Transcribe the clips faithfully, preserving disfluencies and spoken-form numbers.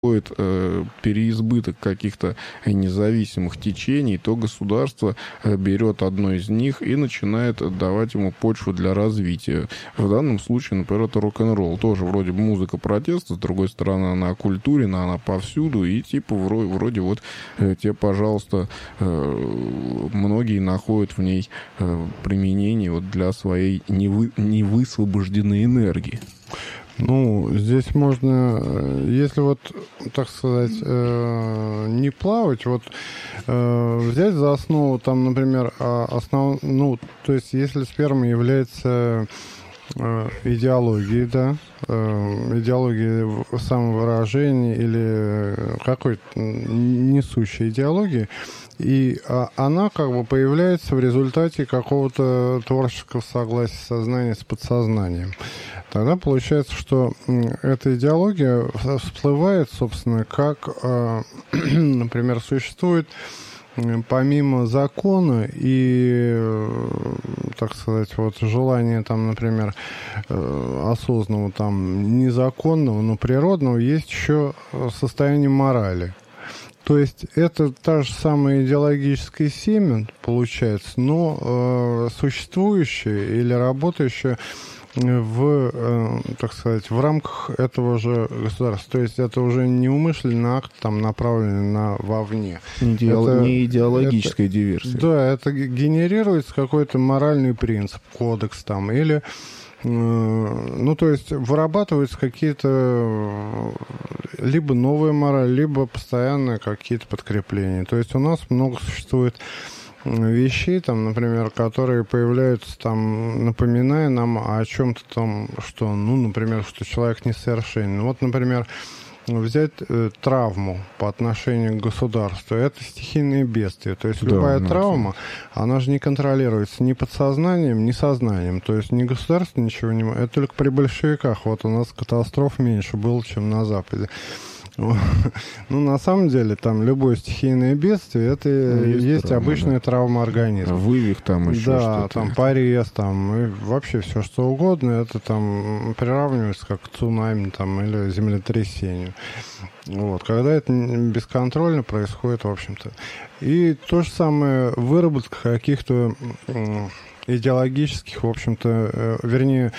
происходит э, переизбыток каких-то независимых течений, то государство э, берет одно из них и начинает давать ему почву для развития. В данном случае, например, это рок-н-ролл. Тоже вроде бы музыка протеста, с другой стороны, она оккультурена, она повсюду, и типа вроде, вроде вот э, те, пожалуйста, э, многие находят в ней э, применение вот для своей невы, невысвобожденной энергии. Ну, здесь можно, если вот, так сказать, э, не плавать, вот э, взять за основу, там, например, основ, ну, то есть, если сперма является э, идеологией, да, э, идеологией самовыражения или какой-то несущей идеологии, и а, она как бы появляется в результате какого-то творческого согласия сознания с подсознанием. Тогда получается, что эта идеология всплывает, собственно, как, э, например, существует помимо закона и, так сказать, вот желания, там, например, осознанного, там, незаконного, но природного, есть еще состояние морали. То есть это та же самая идеологическая семя, получается, но э, существующая или работающая в, э, так сказать, в рамках этого же государства. То есть это уже не умышленный акт, там, направленный на вовне. Идеал... Это, не идеологическая это, диверсия. Да, это генерируется какой-то моральный принцип, кодекс там, или ну, то есть вырабатываются какие-то либо новые морали, либо постоянные какие-то подкрепления. То есть у нас много существует вещей, там, например, которые появляются, там, напоминая нам о чем-то там, что, ну, например, что человек несовершенен. Вот, например, взять э, травму по отношению к государству. Это стихийные бедствия. То есть да, любая ну, травма, да. Она же не контролируется ни подсознанием, ни сознанием. То есть ни государство ничего не... Это только при большевиках. Вот у нас катастроф меньше было, чем на Западе. Ну, на самом деле, там любое стихийное бедствие, это ну, есть, есть травма, обычная да. травма организма. Вывих там еще да, что-то. Да, там порез, там, и вообще все что угодно, это там приравнивается как к цунами там, или землетрясению. Вот, когда это бесконтрольно происходит, в общем-то. И то же самое выработка каких-то идеологических, в общем-то, э, вернее,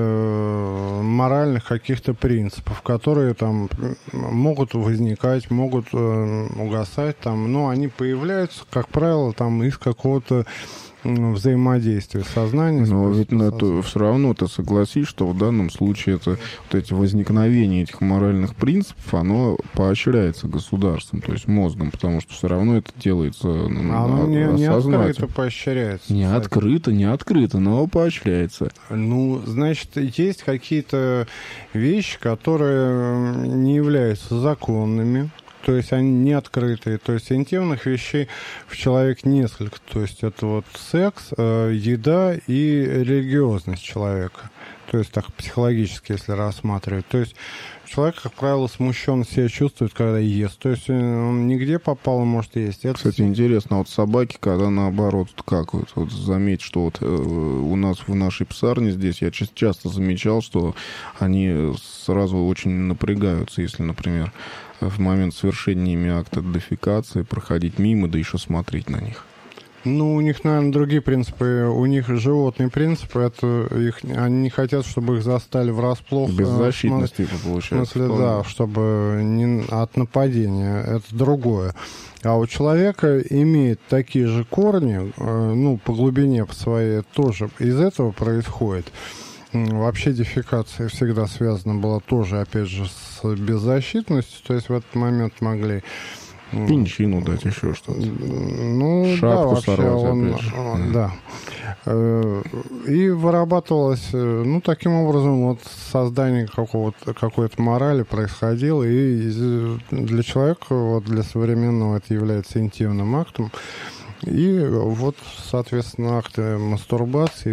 э, моральных каких-то принципов, которые там могут возникать, могут э, угасать, там, но они появляются, как правило, там из какого-то взаимодействия сознания. Но ведь на то, все равно ты согласись, что в данном случае это вот эти возникновения этих моральных принципов, оно поощряется государством, то есть мозгом, потому что все равно это делается на, оно не, не открыто поощряется. Не кстати. открыто, не открыто, но поощряется. Ну, значит, есть какие-то вещи, которые не являются законными. То есть они не открытые. То есть интимных вещей в человеке несколько. То есть это вот секс, э, еда и религиозность человека. То есть так психологически, если рассматривать. То есть человек, как правило, смущенно себя чувствует, когда ест. То есть он нигде попал, может есть. Это... Кстати, интересно, вот собаки, когда наоборот какают. Вот заметь, что вот у нас в нашей псарне здесь я часто замечал, что они сразу очень напрягаются, если, например, в момент совершения ими акта дефекации проходить мимо, да еще смотреть на них. Ну, у них, наверное, другие принципы. У них животные принципы. Это их, они не хотят, чтобы их застали врасплох. Беззащитность, типа, получается. В смысле, да, чтобы не от нападения. Это другое. А у человека имеет такие же корни, ну, по глубине по своей тоже из этого происходит. Вообще дефекация всегда связана была тоже, опять же, с беззащитностью. То есть в этот момент могли... Пинчину дать, еще что-то. Ну, шапку да, вообще сорвать, он, опять же. Да. И вырабатывалось, ну, таким образом, вот создание какого-то, какой-то морали происходило, и для человека, вот для современного это является интимным актом. И вот, соответственно, акты мастурбации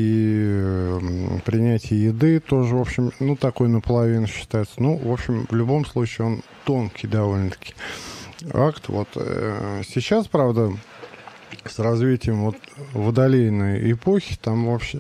и принятие еды тоже, в общем, ну, такой наполовину считается. Ну, в общем, в любом случае он тонкий довольно-таки акт. Вот сейчас, правда, с развитием вот водолейной эпохи, там вообще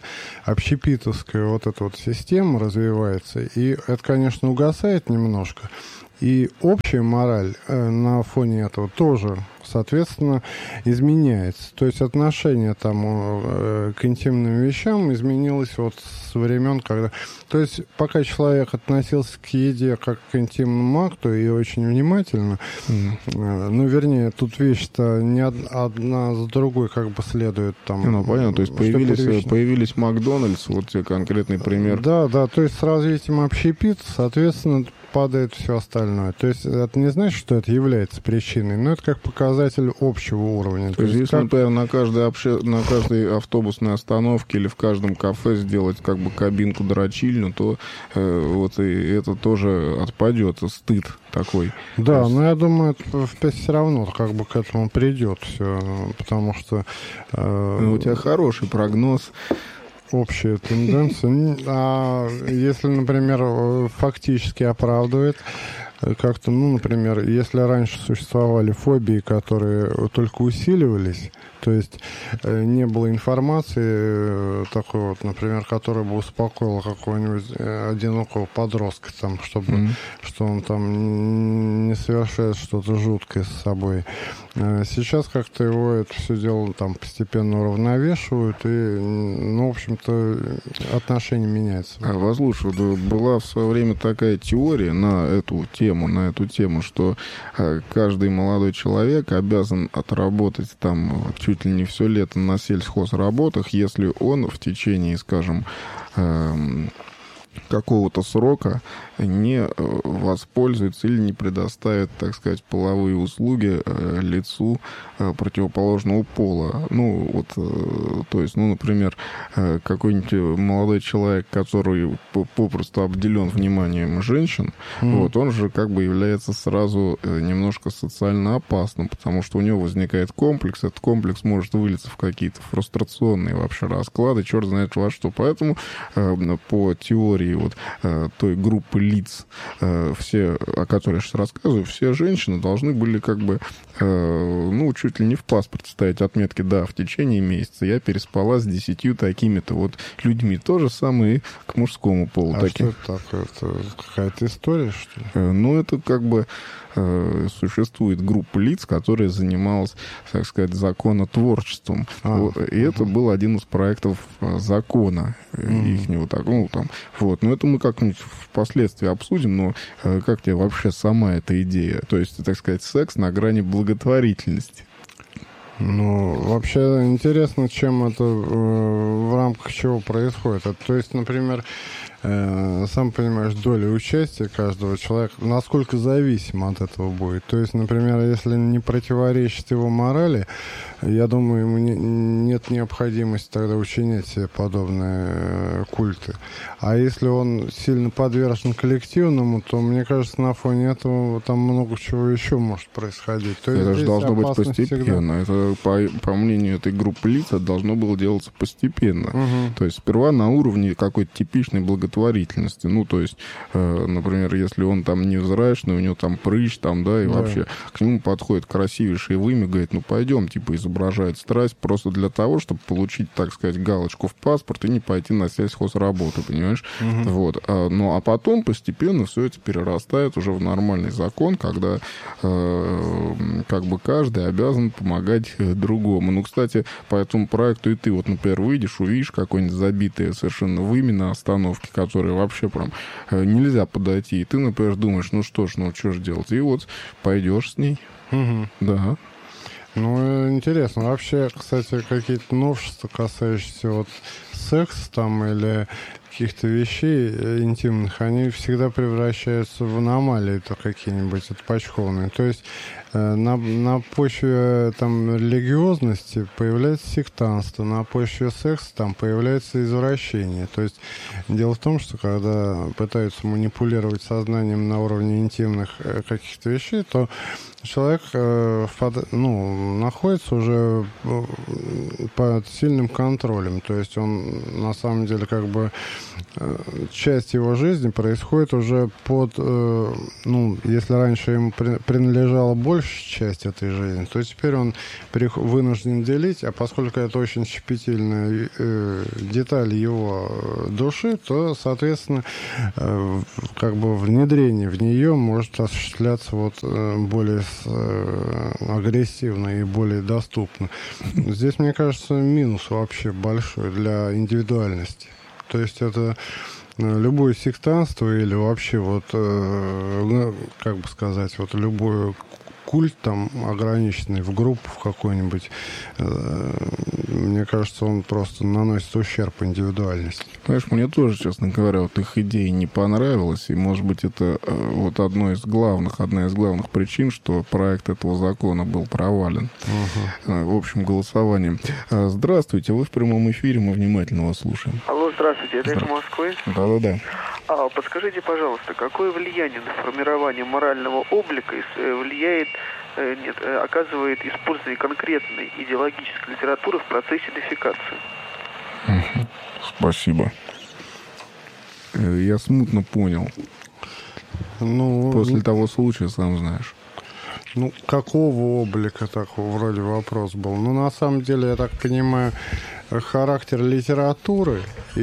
общепитовская вот эта вот система развивается, и это, конечно, угасает немножко. И общая мораль э, на фоне этого тоже, соответственно, изменяется. То есть отношение там э, к интимным вещам изменилось вот с времен, когда... То есть пока человек относился к еде как к интимному акту и очень внимательно, mm. э, ну, вернее, тут вещи-то не од- одна за другой как бы следует там... Ну, понятно, то есть появились, появились Макдональдс, вот тебе конкретный пример. Да, да, то есть с развитием общепита, соответственно, падает все остальное. То есть это не значит, что это является причиной, но это как показатель общего уровня. То, То есть, если, как... например, на каждой, обще... на каждой автобусной остановке или в каждом кафе сделать как бы кабинку-дрочильню, то э, вот и это тоже отпадет, стыд такой. Да, есть... но я думаю, это все равно как бы к этому придет все, потому что... Э... Ну, у тебя хороший прогноз. Общая тенденция. А если, например, фактически оправдывает как-то, ну, например, если раньше существовали фобии, которые только усиливались, то есть не было информации такой вот, например, которая бы успокоила какого-нибудь одинокого подростка, там, чтобы, mm-hmm. что он там не совершает что-то жуткое с собой. Сейчас как-то его это все дело там постепенно уравновешивают, и, ну, в общем-то, отношение меняется. А, Вослуш, была в свое время такая теория на эту тему, на эту тему, что каждый молодой человек обязан отработать там чуть ли не все лето на сельхозработах, если он в течение, скажем, какого-то срока не воспользуется или не предоставит, так сказать, половые услуги э, лицу э, противоположного пола. Ну, вот, э, то есть, ну, например, э, какой-нибудь молодой человек, который попросту обделен вниманием женщин, mm. вот, он же как бы является сразу э, немножко социально опасным, потому что у него возникает комплекс, этот комплекс может вылиться в какие-то фрустрационные вообще расклады, черт знает во что. Поэтому э, по теории вот э, той группы лиц, э, все, о которой я сейчас рассказываю, все женщины должны были как бы, э, ну, чуть ли не в паспорт ставить отметки, да, в течение месяца я переспала с десятью такими-то вот людьми. То же самое и к мужскому полу. А таким. что это такое? Это какая-то история, что ли? Э, ну, это как бы э, существует группа лиц, которая занималась, так сказать, законотворчеством. А, вот, и угу. это был один из проектов закона угу. ихнего, так, ну, там, вот. Но это мы как-нибудь впоследствии обсудим, но э, как тебе вообще сама эта идея? То есть, так сказать, секс на грани благотворительности. Ну, вообще интересно, чем это, э, в рамках чего происходит. Это, то есть, например, э, сам понимаешь, доля участия каждого человека, насколько зависимо от этого будет. То есть, например, если не противоречит его морали, я думаю, ему не, нет необходимости тогда учинять себе подобные э, культы. А если он сильно подвержен коллективному, то, мне кажется, на фоне этого там много чего еще может происходить. То это есть же должно быть всегда... постепенно. Это, по, по мнению этой группы лиц, это должно было делаться постепенно. Угу. То есть сперва на уровне какой-то типичной благотворительности. Ну, то есть, э, например, если он там невзрачный, у него там прыщ, там, да, и да. вообще к нему подходит красивейший вымя, говорит, ну, пойдем, типа, изображает страсть просто для того, чтобы получить, так сказать, галочку в паспорт и не пойти на сельхозработу, понимаешь? Угу. Вот. А, ну, а потом постепенно все это перерастает уже в нормальный закон, когда э, как бы каждый обязан помогать другому. Ну, кстати, по этому проекту и ты вот, например, выйдешь, увидишь какое-нибудь забитое совершенно вымя на остановке, которое вообще прям э, нельзя подойти, и ты, например, думаешь, ну что ж, ну что ж делать? И вот пойдешь с ней. Угу. Да. Ну, интересно. Вообще, кстати, какие-то новшества, касающиеся вот секса там или каких-то вещей интимных, они всегда превращаются в аномалии-то какие-нибудь отпочкованные. То есть э, на, на почве там религиозности появляется сектантство, на почве секса там появляется извращение. То есть дело в том, что когда пытаются манипулировать сознанием на уровне интимных э, каких-то вещей, то человек э, впад... ну, находится уже под сильным контролем. То есть он на самом деле как бы часть его жизни происходит уже под, ну, если раньше ему принадлежала большая часть этой жизни, то теперь он вынужден делить, а поскольку это очень щепетильная деталь его души, то, соответственно, как бы внедрение в нее может осуществляться вот более агрессивно и более доступно. Здесь, мне кажется, минус вообще большой для индивидуальности. То есть это любое сектантство или вообще вот, как бы сказать, вот любой культ там ограниченный в группу в какой-нибудь, мне кажется, он просто наносит ущерб индивидуальности. Знаешь, мне тоже, честно говоря, вот их идея не понравилась, и, может быть, это вот одно из главных, одна из главных причин, что проект этого закона был провален. Uh-huh. В общем, голосованием. Здравствуйте, вы в прямом эфире, мы внимательно вас слушаем. Алло, здравствуйте, это из Москвы? Да-да-да. А, подскажите, пожалуйста, какое влияние на формирование морального облика влияет, нет, оказывает использование конкретной идеологической литературы в процессе дефекации? Спасибо. Я смутно понял. Ну, После того случая, сам знаешь. Ну, какого облика, такого вроде вопрос был. Ну, на самом деле, я так понимаю, характер литературы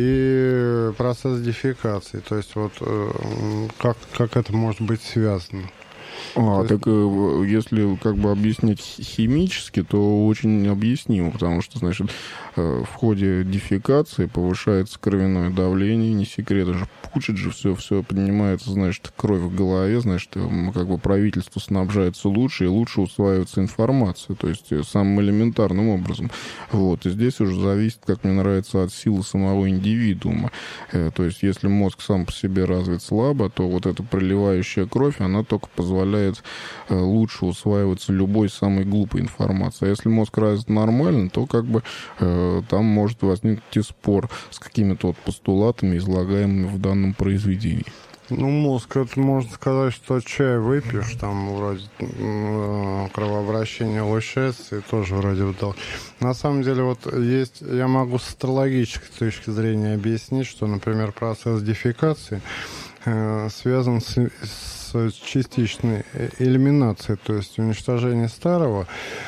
и процесс дефекации. То есть, вот как, как это может быть связано? А, так если как бы объяснить химически, то очень объяснимо, потому что, значит, в ходе дефекации повышается кровяное давление, не секрет, же пучит же все, все поднимается, значит, кровь в голове, значит, как бы правительство снабжается лучше, и лучше усваивается информация, то есть самым элементарным образом. Вот, и здесь уже зависит, как мне нравится, от силы самого индивидуума. То есть если мозг сам по себе развит слабо, то вот эта проливающая кровь, она только позволяет лучше усваиваться любой самой глупой информации. А если мозг развит нормально, то как бы э, там может возникнуть и спор с какими-то вот постулатами, излагаемыми в данном произведении. Ну, мозг, это можно сказать, что чай выпьешь, там вроде э, кровообращение улучшается, и тоже вроде вот. На самом деле, вот есть, я могу с астрологической точки зрения объяснить, что, например, процесс дефекации э, связан с, с частичной элиминацией, то есть уничтожение старого.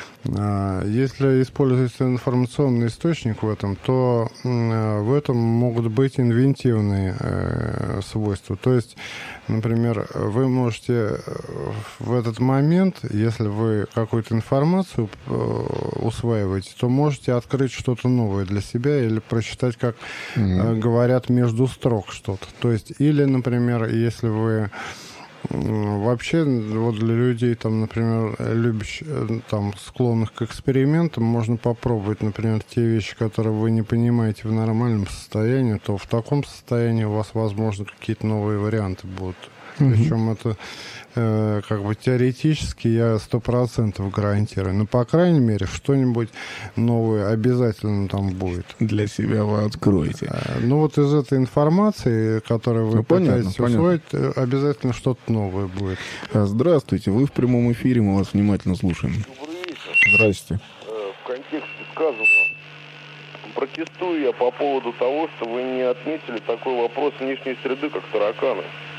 Если используется информационный источник в этом, то в этом могут быть инвентивные свойства. То есть, например, вы можете в этот момент, если вы какую-то информацию усваиваете, то можете открыть что-то новое для себя или прочитать, как mm-hmm. говорят, между строк что-то. То есть, или, например, если вы вообще, вот для людей, там, например, любящих, там, склонных к экспериментам, можно попробовать, например, те вещи, которые вы не понимаете в нормальном состоянии, то в таком состоянии у вас, возможно, какие-то новые варианты будут. Mm-hmm. Причем это э, как бы теоретически я сто процентов гарантирую. Но, по крайней мере, что-нибудь новое обязательно там будет. Для себя вы откроете. Э, ну, вот из этой информации, которую вы ну, пытаетесь понятно, усвоить, понятно. Обязательно что-то новое будет. Здравствуйте, вы в прямом эфире, мы вас внимательно слушаем. Добрый вечер. Здрасте. В контексте сказанного протестую я по поводу того, что вы не отметили такой вопрос внешней среды, как тараканы.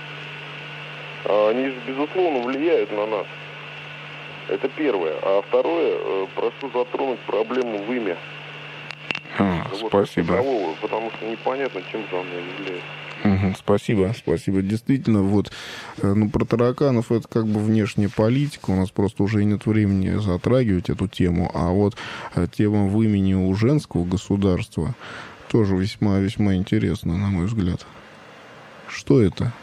Они же, безусловно, влияют на нас. Это первое. А второе, прошу затронуть проблему вымя. А, вот спасибо. Такового, потому что непонятно, чем же оно является. Угу, спасибо, спасибо. Действительно, вот, ну, про тараканов это как бы внешняя политика, у нас просто уже и нет времени затрагивать эту тему, а вот тема вымени у женского государства тоже весьма-весьма интересна, на мой взгляд. Что это?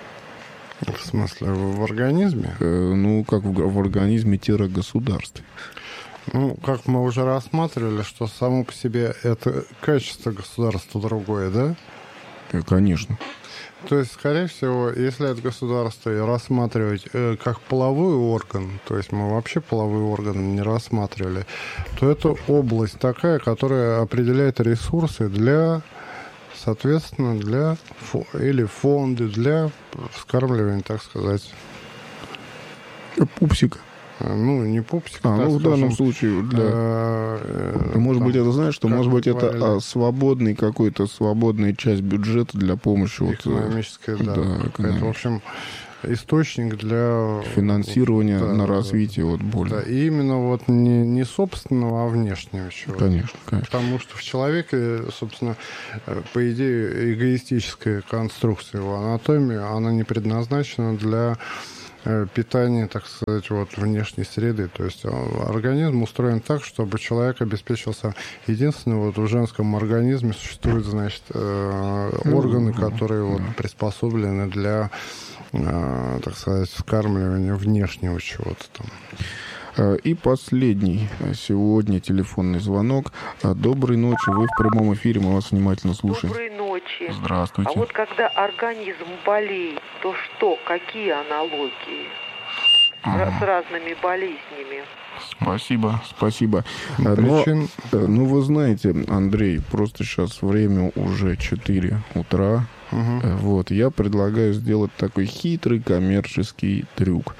В смысле, в организме? Э, ну, как в, в организме-государстве. Ну, как мы уже рассматривали, что само по себе это качество государства другое, да? Э, конечно. То есть, скорее всего, если это государство рассматривать э, как половой орган, то есть мы вообще половой орган не рассматривали, то это область такая, которая определяет ресурсы для... Соответственно, для фо- или фонды для вскармливания, так сказать. Пупсика. Ну, не пупсик. А, ну, в скажем, данном случае, для... э, может там, быть, это, знаешь, что, может быть, это говорили, а, свободный какой-то, свободная часть бюджета для помощи. Экономическая, вот, да. да Это, в общем, источник для... финансирования да, на да, развитие да, вот боли. Да, и именно вот не, не собственного, а внешнего чего-то. Конечно, конечно. Потому что в человеке, собственно, по идее, эгоистическая конструкция его анатомии, она не предназначена для питания, так сказать, вот внешней среды. То есть организм устроен так, чтобы человек обеспечился. Единственное, вот в женском организме существуют, значит, органы, которые вот приспособлены для, так сказать, вскармливания внешнего чего-то там. И последний сегодня телефонный звонок. Доброй ночи, вы в прямом эфире, мы вас внимательно слушаем. Доброй ночи. Здравствуйте. А вот когда организм болеет, то что, какие аналогии А. с разными болезнями? Спасибо, спасибо. Причин... Но, ну, вы знаете, Андрей, просто сейчас время уже четыре утра. Угу. Вот, я предлагаю сделать такой хитрый коммерческий трюк.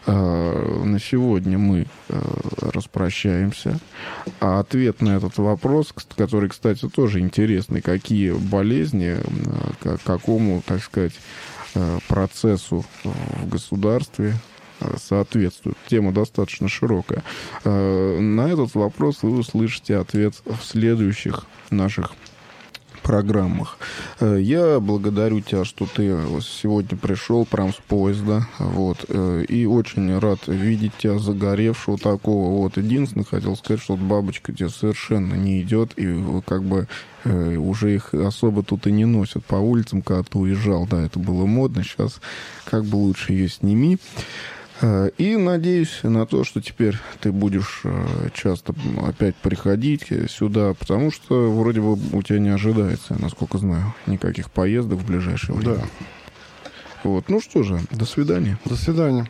На сегодня мы распрощаемся. А ответ на этот вопрос, который, кстати, тоже интересный, какие болезни, к какому, так сказать, процессу в государстве соответствует. Тема достаточно широкая. На этот вопрос вы услышите ответ в следующих наших программах. Я благодарю тебя, что ты сегодня пришел прям с поезда, вот, и очень рад видеть тебя загоревшего такого, вот. Единственное, хотел сказать, что вот бабочка тебе совершенно не идет, и как бы уже их особо тут и не носят по улицам, когда ты уезжал, да, это было модно, сейчас как бы лучше ее сними. И надеюсь на то, что теперь ты будешь часто опять приходить сюда, потому что вроде бы у тебя не ожидается, насколько знаю, никаких поездок в ближайшее время. Да. Вот. Ну что же, до свидания. До свидания.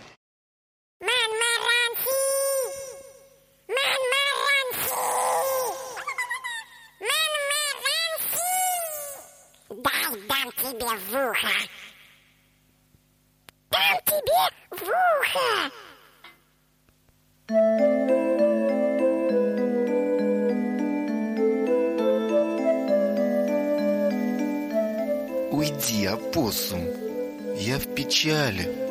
Дай дам тебе в ухо. Дам тебе в ухо. Уйди, опоссум, я в печали.